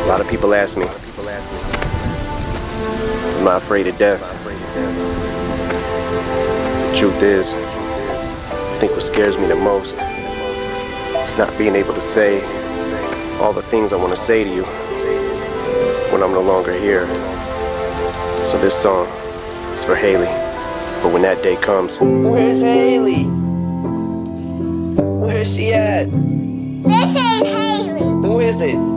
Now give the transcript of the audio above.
A lot of people ask me, am I afraid of death? The truth is, I think what scares me the most is not being able to say all the things I want to say to you when I'm no longer here. So this song is for Haley, for when that day comes. Where's Haley? Where's she at? This ain't Haley. Who is it?